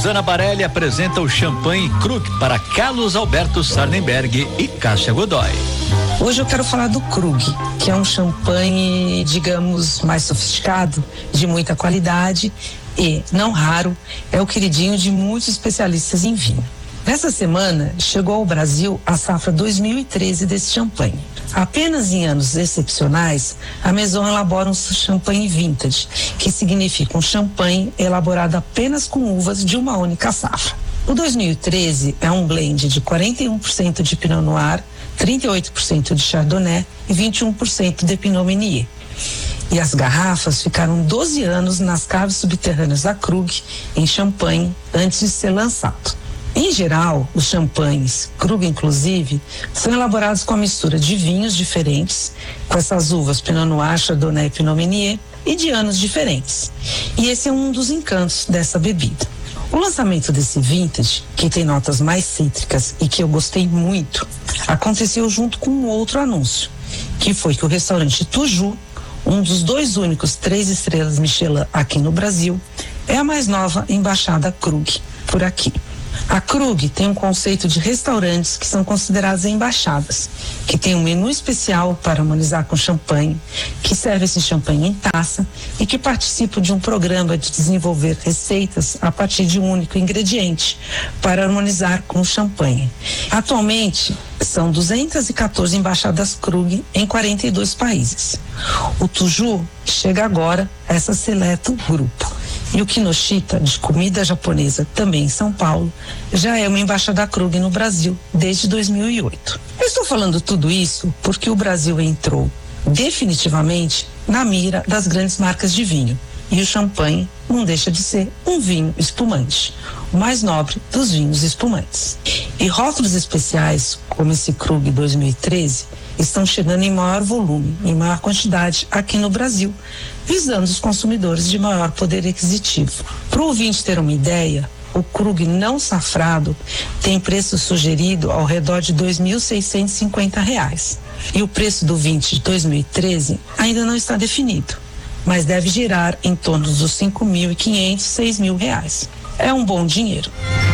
Suzana Barelli apresenta o champanhe Krug para Carlos Alberto Sarnenberg e Cássia Godoy. Hoje eu quero falar do Krug, que é um champanhe, digamos, mais sofisticado, de muita qualidade e, não raro, é o queridinho de muitos especialistas em vinho. Nessa semana, chegou ao Brasil a safra 2013 desse champanhe. Apenas em anos excepcionais, a Maison elabora um champanhe vintage, que significa um champanhe elaborado apenas com uvas de uma única safra. O 2013 é um blend de 41% de Pinot Noir, 38% de Chardonnay e 21% de Pinot Meunier. E as garrafas ficaram 12 anos nas caves subterrâneas da Krug, em Champagne, antes de ser lançado. Em geral, os champanhes, Krug inclusive, são elaborados com a mistura de vinhos diferentes, com essas uvas Pinot Noir, Chardonnay e Pinot Meunier, e de anos diferentes. E esse é um dos encantos dessa bebida. O lançamento desse vintage, que tem notas mais cítricas e que eu gostei muito, aconteceu junto com um outro anúncio, que foi que o restaurante Tuju, um dos 2 únicos 3 estrelas Michelin aqui no Brasil, é a mais nova embaixada Krug por aqui. A Krug tem um conceito de restaurantes que são considerados embaixadas, que tem um menu especial para harmonizar com champanhe, que serve esse champanhe em taça e que participa de um programa de desenvolver receitas a partir de um único ingrediente para harmonizar com o champanhe. Atualmente, são 214 embaixadas Krug em 42 países. O Tuju chega agora a esse seleto grupo. E o Kinoshita, de comida japonesa, também em São Paulo, já é uma embaixada Krug no Brasil desde 2008. Eu estou falando tudo isso porque o Brasil entrou definitivamente na mira das grandes marcas de vinho. E o champanhe não deixa de ser um vinho espumante, o mais nobre dos vinhos espumantes. E rótulos especiais, como esse Krug 2013, estão chegando em maior volume, em maior quantidade aqui no Brasil, visando os consumidores de maior poder aquisitivo. Para o ouvinte ter uma ideia, o Krug não safrado tem preço sugerido ao redor de R$ 2.650. E o preço do vintage de 2013 ainda não está definido, mas deve girar em torno dos R$ 5.500, R$ 6.000. É um bom dinheiro.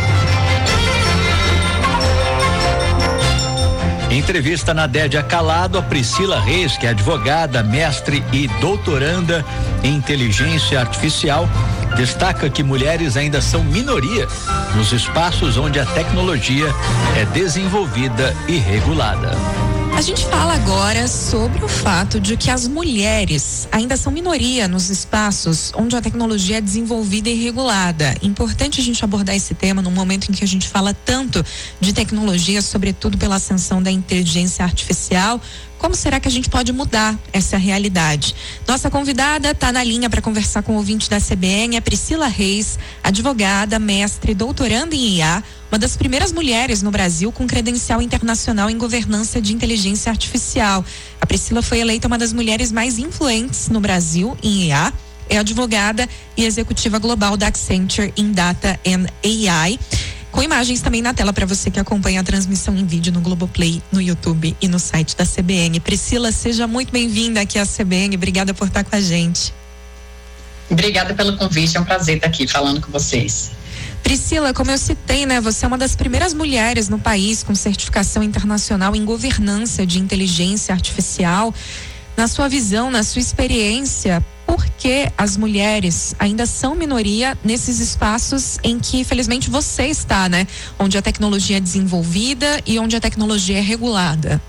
Em entrevista na Dédia Calado, a Priscila Reis, que é advogada, mestre e doutoranda em inteligência artificial, destaca que mulheres ainda são minoria nos espaços onde a tecnologia é desenvolvida e regulada. A gente fala agora sobre o fato de que as mulheres ainda são minoria nos espaços onde a tecnologia é desenvolvida e regulada. Importante a gente abordar esse tema num momento em que a gente fala tanto de tecnologia, sobretudo pela ascensão da inteligência artificial. Como será que a gente pode mudar essa realidade? Nossa convidada está na linha para conversar com o ouvinte da CBN, a Priscila Reis, advogada, mestre, doutoranda em IA, uma das primeiras mulheres no Brasil com credencial internacional em governança de inteligência artificial. A Priscila foi eleita uma das mulheres mais influentes no Brasil em IA, é advogada e executiva global da Accenture em Data and AI. Com imagens também na tela para você que acompanha a transmissão em vídeo no Globoplay, no YouTube e no site da CBN. Priscila, seja muito bem-vinda aqui à CBN. Obrigada por estar com a gente. Obrigada pelo convite, é um prazer estar aqui falando com vocês. Priscila, como eu citei, você é uma das primeiras mulheres no país com certificação internacional em governança de inteligência artificial. Na sua visão, na sua experiência, por que as mulheres ainda são minoria nesses espaços em que, felizmente, você está, Onde a tecnologia é desenvolvida e onde a tecnologia é regulada?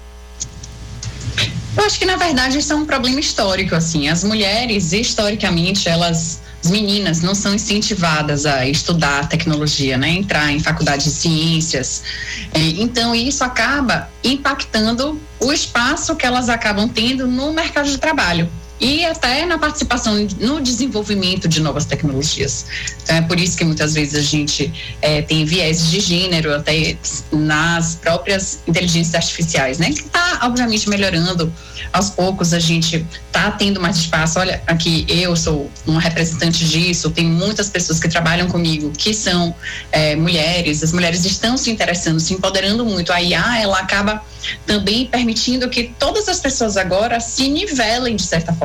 Eu acho que, na verdade, isso é um problema histórico, assim. As mulheres, historicamente, as meninas não são incentivadas a estudar tecnologia, entrar em faculdade de ciências. Então, isso acaba impactando o espaço que elas acabam tendo no mercado de trabalho e até na participação no desenvolvimento de novas tecnologias. Então, é por isso que muitas vezes a gente tem viés de gênero até nas próprias inteligências artificiais, que está, obviamente, melhorando. Aos poucos a gente está tendo mais espaço. Olha, aqui eu sou uma representante disso, tem muitas pessoas que trabalham comigo que são mulheres. As mulheres estão se interessando, se empoderando muito. A IA, ela acaba também permitindo que todas as pessoas agora se nivelem de certa forma.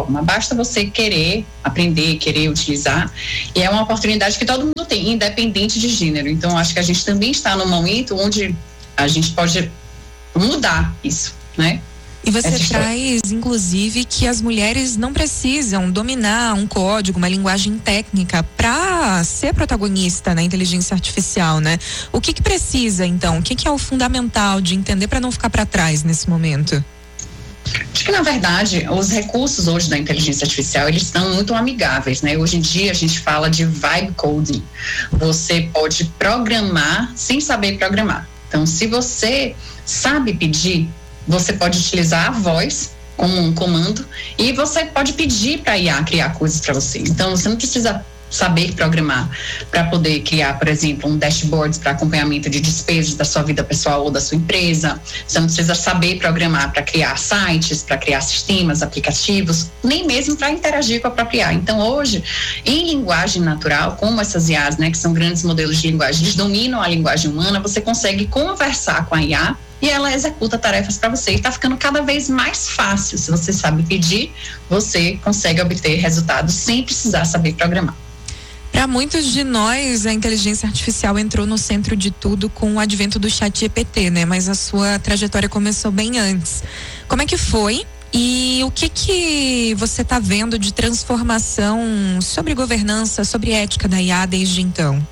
forma, basta você querer aprender, querer utilizar, e é uma oportunidade que todo mundo tem, independente de gênero. Então, acho que a gente também está num momento onde a gente pode mudar isso, né? E você traz, inclusive, que as mulheres não precisam dominar um código, uma linguagem técnica para ser protagonista na inteligência artificial, né? O que precisa, então? O que é o fundamental de entender para não ficar para trás nesse momento? Acho que, na verdade, os recursos hoje da inteligência artificial, eles estão muito amigáveis, né? Hoje em dia, a gente fala de vibe coding. Você pode programar sem saber programar. Então, se você sabe pedir, você pode utilizar a voz como um comando e você pode pedir para a IA criar coisas para você. Então, você não precisa saber programar para poder criar, por exemplo, um dashboard para acompanhamento de despesas da sua vida pessoal ou da sua empresa. Você não precisa saber programar para criar sites, para criar sistemas, aplicativos, nem mesmo para interagir com a própria IA. Então, hoje, em linguagem natural, como essas IAs, né, que são grandes modelos de linguagem, eles dominam a linguagem humana, você consegue conversar com a IA e ela executa tarefas para você. E está ficando cada vez mais fácil. Se você sabe pedir, você consegue obter resultados sem precisar saber programar. Para muitos de nós, a inteligência artificial entrou no centro de tudo com o advento do ChatGPT, né? Mas a sua trajetória começou bem antes. Como é que foi? E o que você está vendo de transformação sobre governança, sobre ética da IA desde então?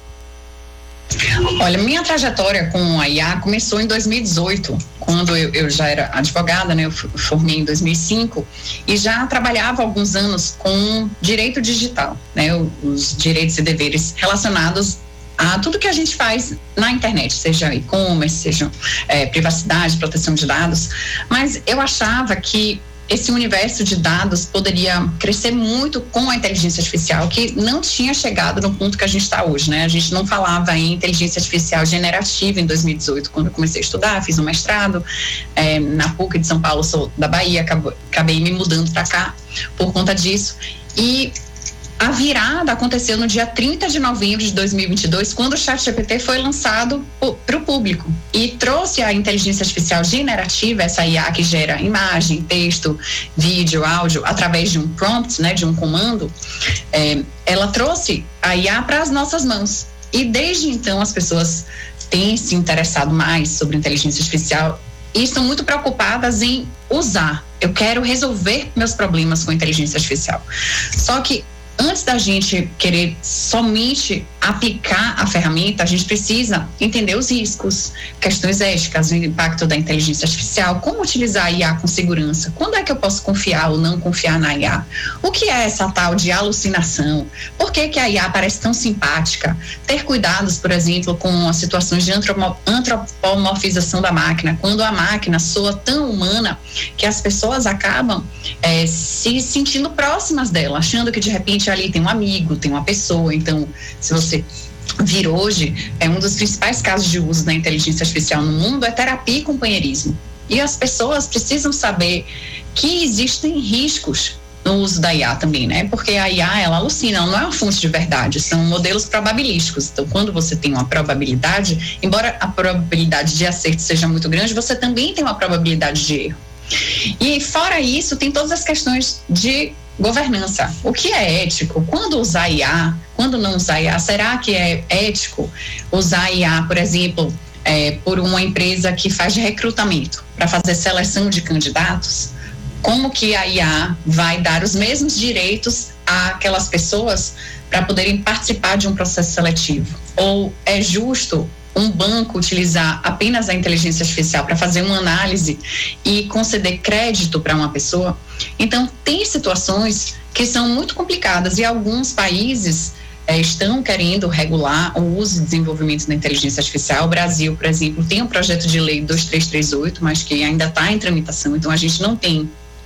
Olha, minha trajetória com a IA começou em 2018, quando eu já era advogada, né? Eu formei em 2005 e já trabalhava há alguns anos com direito digital, né? Os direitos e deveres relacionados a tudo que a gente faz na internet, seja e-commerce, seja privacidade, proteção de dados, mas eu achava que esse universo de dados poderia crescer muito com a inteligência artificial, que não tinha chegado no ponto que a gente está hoje, né? A gente não falava em inteligência artificial generativa em 2018, quando eu comecei a estudar, fiz um mestrado na PUC de São Paulo, sou da Bahia, acabei me mudando para cá por conta disso. E a virada aconteceu no dia 30 de novembro de 2022, quando o ChatGPT foi lançado para o público e trouxe a inteligência artificial generativa, essa IA que gera imagem, texto, vídeo, áudio, através de um prompt, né, de um comando. Ela trouxe a IA para as nossas mãos. E desde então as pessoas têm se interessado mais sobre inteligência artificial e estão muito preocupadas em usar. Eu quero resolver meus problemas com inteligência artificial. Só que antes da gente querer somente aplicar a ferramenta, a gente precisa entender os riscos, questões éticas, o impacto da inteligência artificial, como utilizar a IA com segurança, quando é que eu posso confiar ou não confiar na IA, o que é essa tal de alucinação, por que a IA parece tão simpática, ter cuidados, por exemplo, com as situações de antropomorfização da máquina, quando a máquina soa tão humana que as pessoas acabam se sentindo próximas dela, achando que de repente ali tem um amigo, tem uma pessoa. Então, se você vir hoje, um dos principais casos de uso da inteligência artificial no mundo é terapia e companheirismo. E as pessoas precisam saber que existem riscos no uso da IA também, né? Porque a IA, ela alucina, ela não é uma fonte de verdade, são modelos probabilísticos. Então, quando você tem uma probabilidade, embora a probabilidade de acerto seja muito grande, você também tem uma probabilidade de erro. E fora isso, tem todas as questões de governança. O que é ético? Quando usar IA? Quando não usar IA? Será que é ético usar IA, por exemplo, por uma empresa que faz de recrutamento para fazer seleção de candidatos? Como que a IA vai dar os mesmos direitos àquelas pessoas para poderem participar de um processo seletivo? Ou é justo um banco utilizar apenas a inteligência artificial para fazer uma análise e conceder crédito para uma pessoa? Então, tem situações que são muito complicadas e alguns países estão querendo regular o uso e desenvolvimento da inteligência artificial. O Brasil, por exemplo, tem um projeto de lei 2338, mas que ainda está em tramitação, então a gente não tem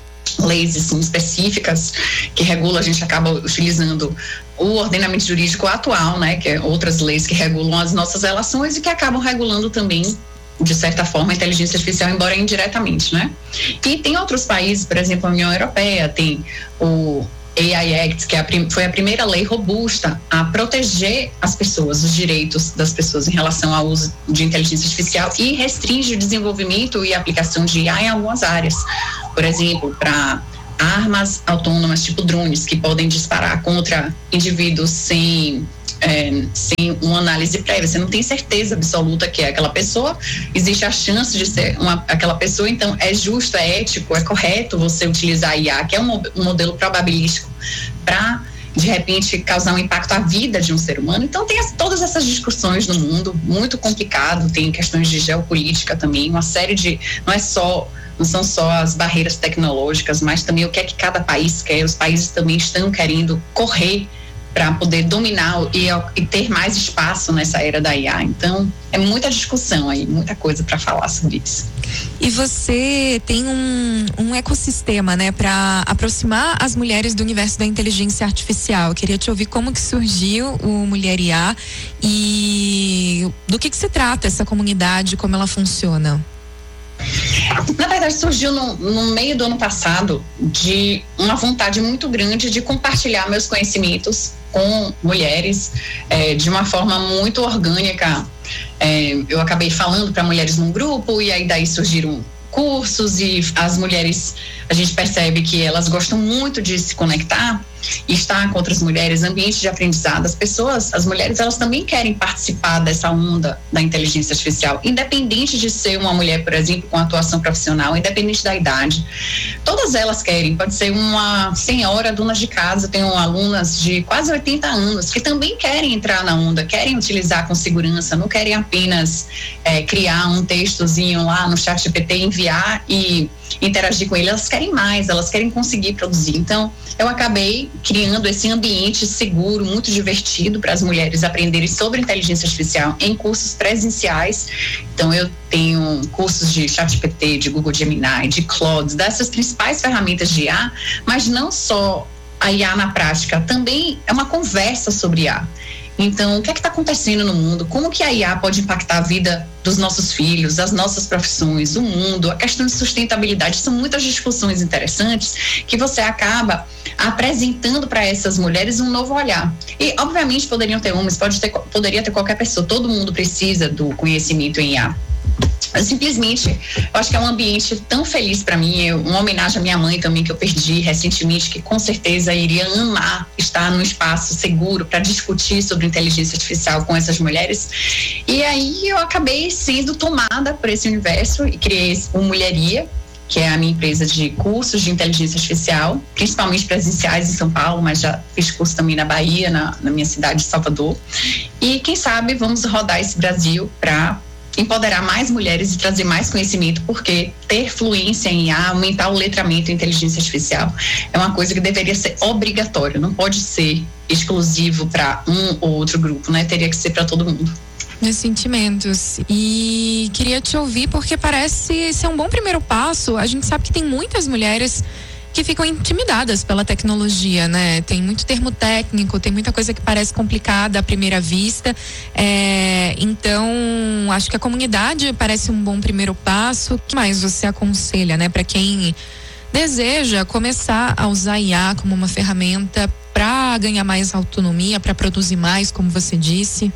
leis assim, específicas que regulam, a gente acaba utilizando o ordenamento jurídico atual, né, que é outras leis que regulam as nossas relações e que acabam regulando também, de certa forma, a inteligência artificial, embora indiretamente, né? E tem outros países, por exemplo, a União Europeia tem o AI Act, que foi a primeira lei robusta a proteger as pessoas, os direitos das pessoas em relação ao uso de inteligência artificial e restringe o desenvolvimento e aplicação de IA em algumas áreas. Por exemplo, para armas autônomas, tipo drones, que podem disparar contra indivíduos sem uma análise prévia. Você não tem certeza absoluta que é aquela pessoa, existe a chance de ser aquela pessoa, então é justo, é ético, é correto você utilizar a IA, que é um modelo probabilístico, para de repente causar um impacto à vida de um ser humano. Então tem todas essas discussões no mundo, muito complicado, tem questões de geopolítica também, uma série de, não são só as barreiras tecnológicas, mas também o que é que cada país quer. Os países também estão querendo correr para poder dominar e ter mais espaço nessa era da IA. Então, é muita discussão aí, muita coisa para falar sobre isso. E você tem um ecossistema, né, para aproximar as mulheres do universo da inteligência artificial. Eu queria te ouvir como que surgiu o Mulher IA e do que se trata essa comunidade, como ela funciona. Na verdade, surgiu no meio do ano passado de uma vontade muito grande de compartilhar meus conhecimentos com mulheres de uma forma muito orgânica. Eu acabei falando para mulheres num grupo e aí daí surgiram cursos e as mulheres, a gente percebe que elas gostam muito de se conectar e estar com outras mulheres, ambiente de aprendizado. As mulheres, elas também querem participar dessa onda da inteligência artificial, independente de ser uma mulher, por exemplo, com atuação profissional, independente da idade. Todas elas querem, pode ser uma senhora, donas de casa, tenho alunas de quase 80 anos que também querem entrar na onda, querem utilizar com segurança, não querem apenas criar um textozinho lá no ChatGPT, enviar e interagir com ele. Elas querem mais, elas querem conseguir produzir. Então, eu acabei criando esse ambiente seguro, muito divertido para as mulheres aprenderem sobre inteligência artificial em cursos presenciais. Então, eu tenho cursos de ChatGPT, de Google Gemini, de Claude, dessas principais ferramentas de IA, mas não só a IA na prática, também é uma conversa sobre IA. Então, o que é que está acontecendo no mundo? Como que a IA pode impactar a vida dos nossos filhos, as nossas profissões, o mundo, a questão de sustentabilidade? São muitas discussões interessantes que você acaba apresentando para essas mulheres um novo olhar. E, obviamente, poderiam ter homens, poderia ter qualquer pessoa, todo mundo precisa do conhecimento em IA. Simplesmente, eu acho que é um ambiente tão feliz para mim, uma homenagem à minha mãe também, que eu perdi recentemente, que com certeza iria amar estar num espaço seguro para discutir sobre inteligência artificial com essas mulheres. E aí eu acabei sendo tomada por esse universo e criei o Mulheria, que é a minha empresa de cursos de inteligência artificial, principalmente presenciais em São Paulo, mas já fiz curso também na Bahia, na minha cidade de Salvador. E quem sabe vamos rodar esse Brasil para empoderar mais mulheres e trazer mais conhecimento, porque ter fluência em IA, aumentar o letramento em inteligência artificial é uma coisa que deveria ser obrigatória, não pode ser exclusivo para um ou outro grupo, né? Teria que ser para todo mundo. Meus sentimentos. E queria te ouvir porque parece ser um bom primeiro passo. A gente sabe que tem muitas mulheres que ficam intimidadas pela tecnologia, né? Tem muito termo técnico, tem muita coisa que parece complicada à primeira vista. Então, acho que a comunidade parece um bom primeiro passo. O que mais você aconselha, né? Para quem deseja começar a usar IA como uma ferramenta para ganhar mais autonomia, para produzir mais, como você disse?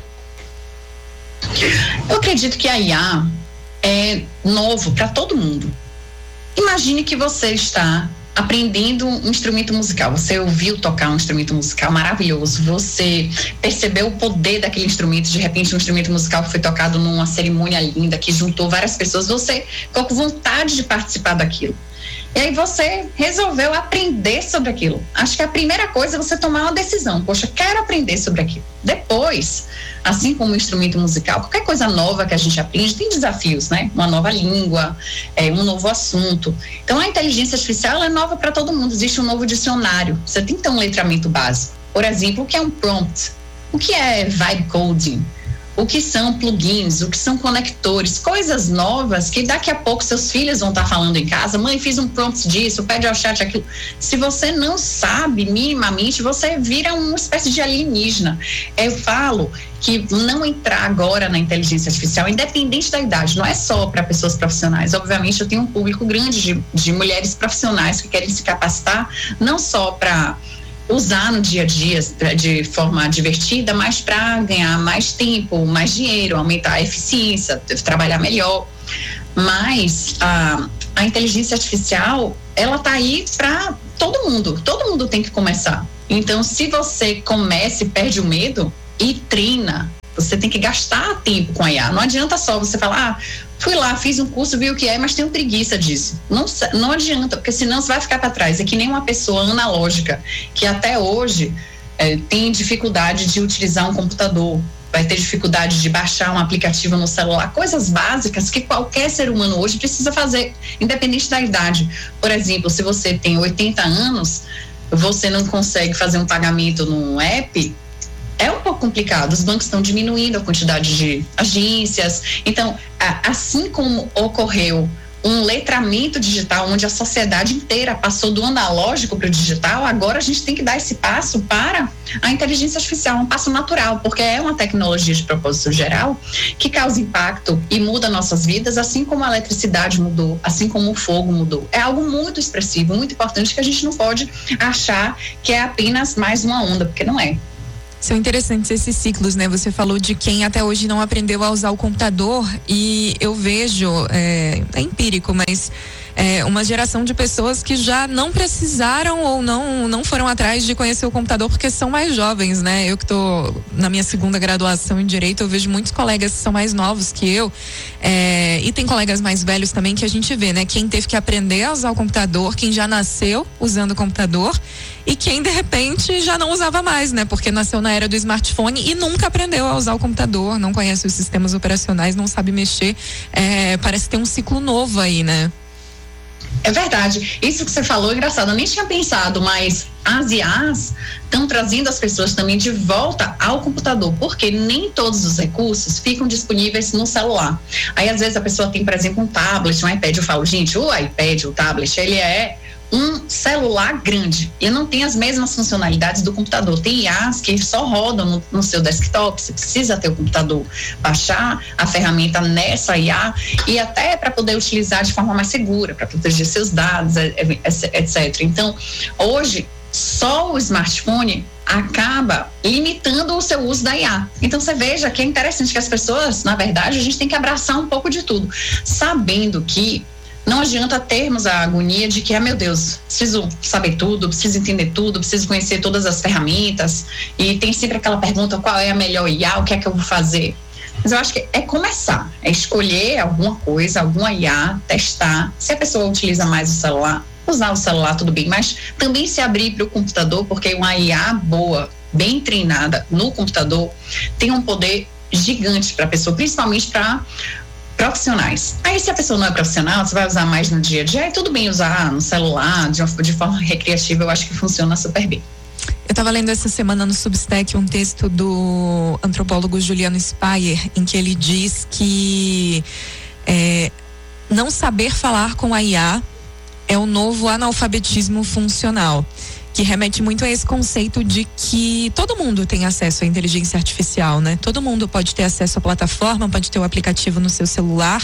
Eu acredito que a IA é novo para todo mundo. Imagine que você está aprendendo um instrumento musical, você ouviu tocar um instrumento musical maravilhoso, você percebeu o poder daquele instrumento, de repente um instrumento musical que foi tocado numa cerimônia linda, que juntou várias pessoas, você ficou com vontade de participar daquilo. E aí você resolveu aprender sobre aquilo. Acho que a primeira coisa é você tomar uma decisão. Poxa, quero aprender sobre aquilo. Depois, assim como o instrumento musical, qualquer coisa nova que a gente aprende tem desafios, né? Uma nova língua, um novo assunto. Então, a inteligência artificial é nova para todo mundo. Existe um novo dicionário. Você tem que ter um letramento básico. Por exemplo, o que é um prompt? O que é vibe coding? O que são plugins, o que são conectores, coisas novas que daqui a pouco seus filhos vão estar falando em casa. Mãe, fiz um prompt disso, pede ao chat aquilo. Se você não sabe minimamente, você vira uma espécie de alienígena. Eu falo que não entrar agora na inteligência artificial, independente da idade, não é só para pessoas profissionais. Obviamente, eu tenho um público grande de mulheres profissionais que querem se capacitar, não só para usar no dia a dia de forma divertida, mas para ganhar mais tempo, mais dinheiro, aumentar a eficiência, trabalhar melhor. Mas a inteligência artificial, ela está aí para todo mundo tem que começar. Então, se você começa e perde o medo e treina, você tem que gastar tempo com a IA. Não adianta só você falar, fui lá, fiz um curso, vi o que é, mas tenho preguiça disso. Não adianta, porque senão você vai ficar para trás. É que nem uma pessoa analógica que até hoje tem dificuldade de utilizar um computador, vai ter dificuldade de baixar um aplicativo no celular, coisas básicas que qualquer ser humano hoje precisa fazer, independente da idade. Por exemplo, se você tem 80 anos, você não consegue fazer um pagamento num app, é um pouco complicado. Os bancos estão diminuindo a quantidade de agências. Então, assim como ocorreu um letramento digital, onde a sociedade inteira passou do analógico para o digital, agora a gente tem que dar esse passo para a inteligência artificial, um passo natural, porque é uma tecnologia de propósito geral que causa impacto e muda nossas vidas, assim como a eletricidade mudou, assim como o fogo mudou. É algo muito expressivo, muito importante, que a gente não pode achar que é apenas mais uma onda, porque não é. São interessantes esses ciclos, né? Você falou de quem até hoje não aprendeu a usar o computador, e eu vejo, é empírico, mas uma geração de pessoas que já não precisaram ou não foram atrás de conhecer o computador porque são mais jovens, né? Eu que tô na minha segunda graduação em Direito, eu vejo muitos colegas que são mais novos que eu, e tem colegas mais velhos também que a gente vê, né? Quem teve que aprender a usar o computador, quem já nasceu usando o computador e quem de repente já não usava mais, né? Porque nasceu na era do smartphone e nunca aprendeu a usar o computador, não conhece os sistemas operacionais, não sabe mexer. Parece ter um ciclo novo aí, né? É verdade. Isso que você falou é engraçado. Eu nem tinha pensado, mas as IAs estão trazendo as pessoas também de volta ao computador, porque nem todos os recursos ficam disponíveis no celular. Aí, às vezes, a pessoa tem, por exemplo, um tablet, um iPad. Eu falo, gente, o iPad, o tablet, ele é um celular grande. Ele não tem as mesmas funcionalidades do computador. Tem IAs que só rodam no seu desktop. Você precisa ter o computador, baixar a ferramenta nessa IA e até para poder utilizar de forma mais segura, para proteger seus dados, etc. Então, hoje, só o smartphone acaba limitando o seu uso da IA. Então, você veja que é interessante que as pessoas, na verdade, a gente tem que abraçar um pouco de tudo, sabendo que não adianta termos a agonia de que, meu Deus, preciso saber tudo, preciso entender tudo, preciso conhecer todas as ferramentas, e tem sempre aquela pergunta, qual é a melhor IA, o que é que eu vou fazer? Mas eu acho que é começar, é escolher alguma coisa, alguma IA, testar. Se a pessoa utiliza mais o celular, usar o celular, tudo bem, mas também se abrir para o computador, porque uma IA boa, bem treinada no computador, tem um poder gigante para a pessoa, principalmente para profissionais. Aí, se a pessoa não é profissional, você vai usar mais no dia a dia, tudo bem usar no celular, de forma recreativa, eu acho que funciona super bem. Eu estava lendo essa semana no Substack um texto do antropólogo Juliano Speyer, em que ele diz que não saber falar com a IA é o novo analfabetismo funcional, que remete muito a esse conceito de que todo mundo tem acesso à inteligência artificial, né? Todo mundo pode ter acesso à plataforma, pode ter o aplicativo no seu celular,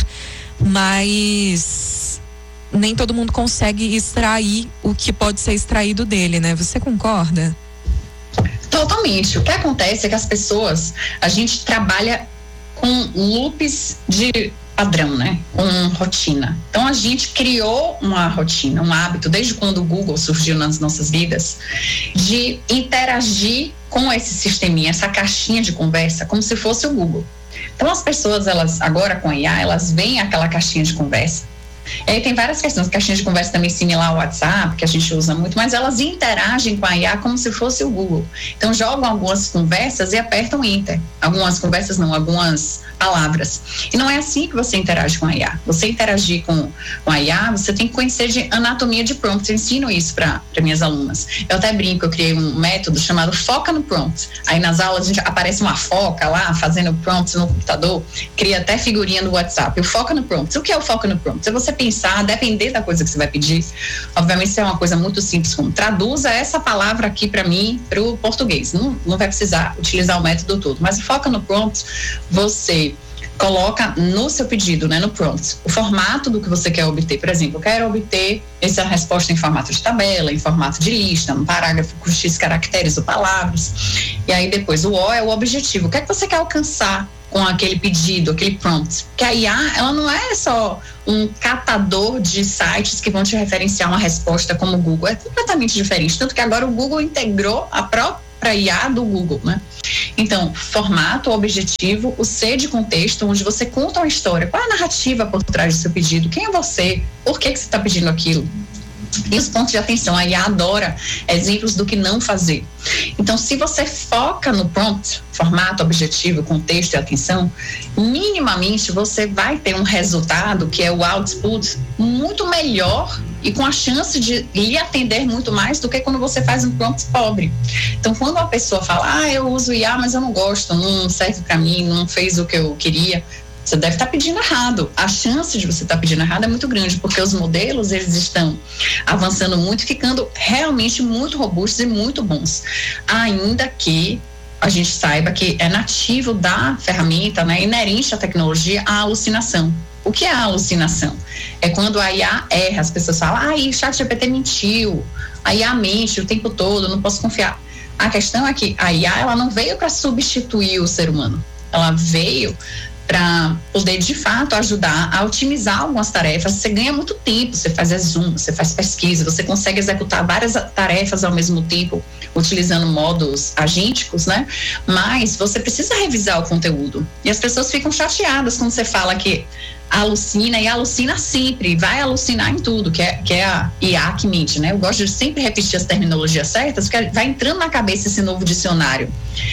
mas nem todo mundo consegue extrair o que pode ser extraído dele, né? Você concorda? Totalmente. O que acontece é que as pessoas, a gente trabalha com loops de padrão, né? Com rotina. Então, a gente criou uma rotina, um hábito, desde quando o Google surgiu nas nossas vidas, de interagir com esse sisteminha, essa caixinha de conversa, como se fosse o Google. Então, as pessoas, elas, agora com a IA, elas veem aquela caixinha de conversa. E aí tem várias questões, caixinha de conversa também similar ao WhatsApp, que a gente usa muito, mas elas interagem com a IA como se fosse o Google. Então, jogam algumas conversas e apertam Enter. Algumas conversas não, algumas palavras. E não é assim que você interage com a IA. Você interagir com a IA, você tem que conhecer de anatomia de prompt. Eu ensino isso para minhas alunas. Eu até brinco, eu criei um método chamado Foca no Prompt. Aí nas aulas a gente aparece uma foca lá, fazendo prompts no computador, cria até figurinha no WhatsApp. O Foca no Prompt. O que é o Foca no Prompt? É você pensar, depender da coisa que você vai pedir. Obviamente, isso é uma coisa muito simples, como traduza essa palavra aqui para mim, para o português. Não vai precisar utilizar o método todo, mas o Foca no Prompt, você coloca no seu pedido, né, no prompt, o formato do que você quer obter. Por exemplo, eu quero obter essa resposta em formato de tabela, em formato de lista, um parágrafo com X caracteres ou palavras. E aí depois o O é o objetivo. O que é que você quer alcançar com aquele pedido, aquele prompt. Que a IA, ela não é só um catador de sites que vão te referenciar uma resposta como o Google, é completamente diferente. Tanto que agora o Google integrou a própria IA do Google, né? Então, formato, objetivo, o C de contexto, onde você conta uma história. Qual é a narrativa por trás do seu pedido? Quem é você? Por que você está pedindo aquilo? E os pontos de atenção, a IA adora exemplos do que não fazer. Então, se você foca no prompt, formato, objetivo, contexto e atenção, minimamente você vai ter um resultado, que é o output, muito melhor e com a chance de lhe atender muito mais do que quando você faz um prompt pobre. Então, quando a pessoa fala, eu uso IA, mas eu não gosto, não serve para mim, não fez o que eu queria, você deve estar pedindo errado. A chance de você estar pedindo errado é muito grande, porque os modelos, eles estão avançando muito, ficando realmente muito robustos e muito bons. Ainda que a gente saiba que é nativo da ferramenta, né, inerente à tecnologia, a alucinação. O que é a alucinação? É quando a IA erra, as pessoas falam, o ChatGPT mentiu, a IA mente o tempo todo, não posso confiar. A questão é que a IA, ela não veio para substituir o ser humano, ela veio para poder, de fato, ajudar a otimizar algumas tarefas. Você ganha muito tempo, você faz zoom, você faz pesquisa, você consegue executar várias tarefas ao mesmo tempo, utilizando modos agênticos, né? Mas você precisa revisar o conteúdo. E as pessoas ficam chateadas quando você fala que alucina, e alucina sempre, vai alucinar em tudo, que é a IA que mente, né? Eu gosto de sempre repetir as terminologias certas, porque vai entrando na cabeça esse novo dicionário.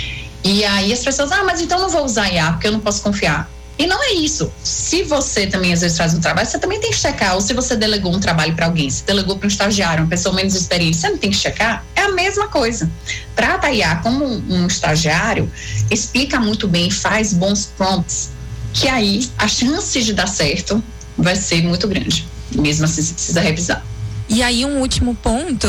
E aí as pessoas, mas então não vou usar IA, porque eu não posso confiar. E não é isso. Se você também às vezes faz um trabalho, você também tem que checar. Ou se você delegou um trabalho para alguém, se delegou para um estagiário, uma pessoa menos experiente, você não tem que checar? É a mesma coisa. Trata a IA como um estagiário, explica muito bem, faz bons prompts, que aí a chance de dar certo vai ser muito grande. Mesmo assim, você precisa revisar. E aí um último ponto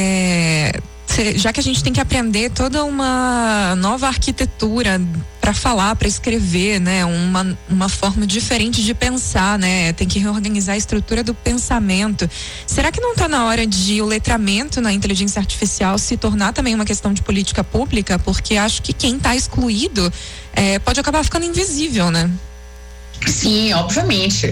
já que a gente tem que aprender toda uma nova arquitetura para falar, para escrever, né? Uma forma diferente de pensar, né? Tem que reorganizar a estrutura do pensamento. Será que não está na hora de o letramento na inteligência artificial se tornar também uma questão de política pública? Porque acho que quem está excluído pode acabar ficando invisível, né? Sim, obviamente.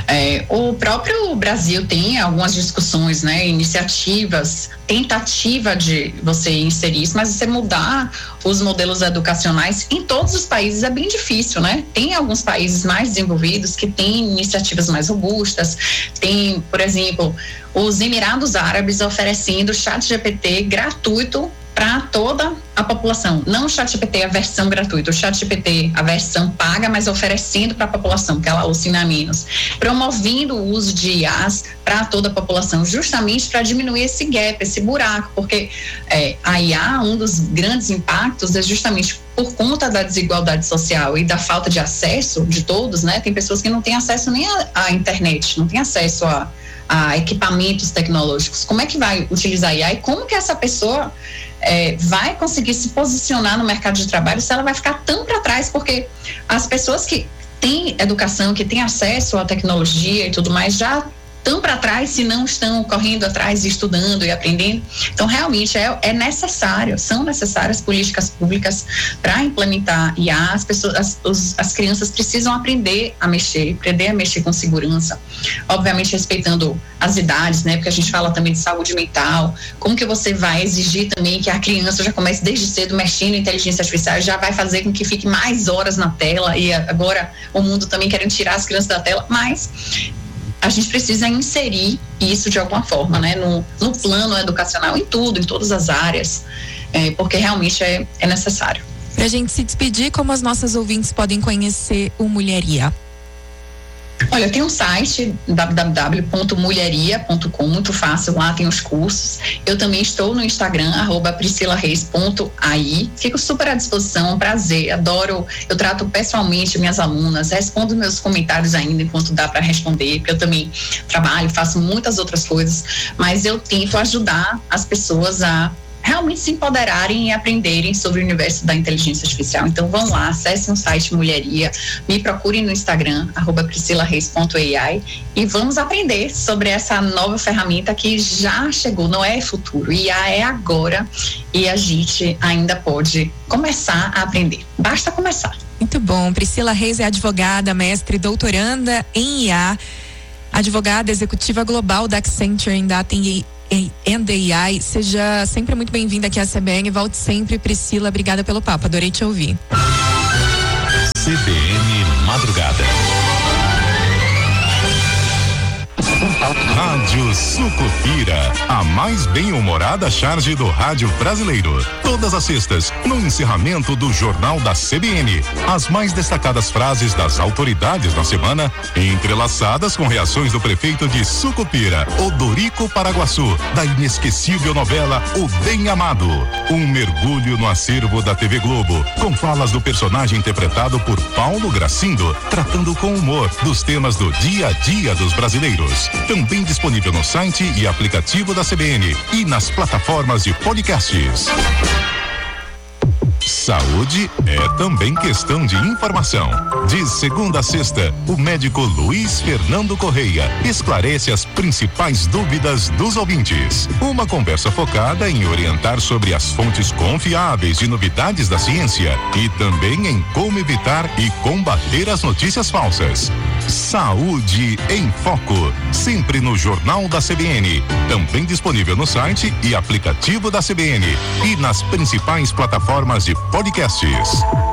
O próprio Brasil tem algumas discussões, né, iniciativas, tentativa de você inserir isso, mas você mudar os modelos educacionais em todos os países é bem difícil, né? Tem alguns países mais desenvolvidos que têm iniciativas mais robustas, tem, por exemplo, os Emirados Árabes oferecendo ChatGPT gratuito para toda a população, não o ChatGPT a versão gratuita, o ChatGPT a versão paga, mas oferecendo para a população, que ela alucina menos, promovendo o uso de IAs para toda a população, justamente para diminuir esse gap, esse buraco, porque a IA, um dos grandes impactos é justamente por conta da desigualdade social e da falta de acesso de todos, né? Tem pessoas que não têm acesso nem à internet, não têm acesso a equipamentos tecnológicos. Como é que vai utilizar a IA e como que essa pessoa vai conseguir se posicionar no mercado de trabalho se ela vai ficar tão para trás? Porque as pessoas que têm educação, que têm acesso à tecnologia e tudo mais, já estão para trás se não estão correndo atrás e estudando e aprendendo. Então, realmente são necessárias políticas públicas para implementar IA. As crianças precisam aprender a mexer com segurança, obviamente respeitando as idades, né? Porque a gente fala também de saúde mental. Como que você vai exigir também que a criança já comece desde cedo mexendo em inteligência artificial, já vai fazer com que fique mais horas na tela, e agora o mundo também querendo tirar as crianças da tela, mas a gente precisa inserir isso de alguma forma, né? No plano educacional, em tudo, em todas as áreas, porque realmente é necessário. Pra gente se despedir, como as nossas ouvintes podem conhecer o Mulheria? Olha, tem um site www.mulheria.com, muito fácil, lá tem os cursos. Eu também estou no Instagram, @priscilareis.ai. Fico super à disposição, um prazer, adoro, eu trato pessoalmente minhas alunas, respondo meus comentários ainda enquanto dá para responder, porque eu também trabalho, faço muitas outras coisas, mas eu tento ajudar as pessoas a realmente se empoderarem e aprenderem sobre o universo da inteligência artificial. Então vão lá, acessem o site Mulheria, me procurem no Instagram, @priscilareis.ai, e vamos aprender sobre essa nova ferramenta que já chegou, não é futuro, IA é agora, e a gente ainda pode começar a aprender. Basta começar. Muito bom. Priscila Reis é advogada, mestre e doutoranda em IA, advogada executiva global da Accenture em Data and AI. Seja sempre muito bem-vinda aqui à CBN. Volte sempre, Priscila. Obrigada pelo papo. Adorei te ouvir. CBN Madrugada. Rádio Sucupira, a mais bem-humorada charge do rádio brasileiro. Todas as sextas, no encerramento do Jornal da CBN, as mais destacadas frases das autoridades da semana, entrelaçadas com reações do prefeito de Sucupira, Odorico Paraguaçu, da inesquecível novela O Bem Amado. Um mergulho no acervo da TV Globo, com falas do personagem interpretado por Paulo Gracindo, tratando com humor dos temas do dia a dia dos brasileiros. Também disponível no site e aplicativo da CBN e nas plataformas de podcasts. Saúde é também questão de informação. De segunda a sexta, o médico Luiz Fernando Correia esclarece as principais dúvidas dos ouvintes. Uma conversa focada em orientar sobre as fontes confiáveis de novidades da ciência e também em como evitar e combater as notícias falsas. Saúde em Foco, sempre no Jornal da CBN. Também disponível no site e aplicativo da CBN e nas principais plataformas de podcasts.